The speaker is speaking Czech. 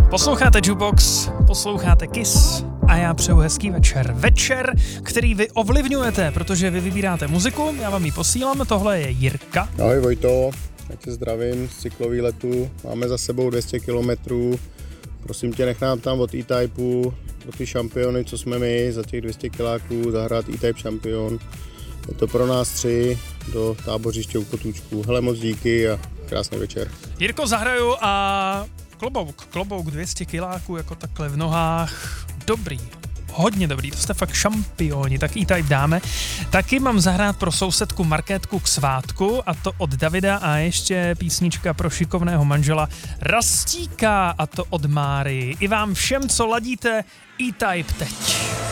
Posloucháte Jukebox, posloucháte Kiss a já přeju hezký večer. Večer, který vy ovlivňujete, protože vy vybíráte muziku, já vám ji posílám, tohle je Jirka. Ahoj Vojto, tak tě zdravím z cyklovýletu, máme za sebou 200 kilometrů, prosím tě nech nám tam od E-Typeu, od ty šampiony, co jsme my, za těch 200 kiláků zahrát E-Type šampion. Je to pro nás 3 do tábořiště u Kotůčků. Hele, moc díky a krásný večer. Jirko, zahraju a klobouk 200 kiláků jako takhle v nohách, dobrý. Hodně dobrý, to jste fakt šampioni, tak E-Type dáme. Taky mám zahrát pro sousedku Markétku k svátku, a to od Davida, a ještě písnička pro šikovného manžela Rastíka, a to od Máry. I vám všem, co ladíte E-Type teď.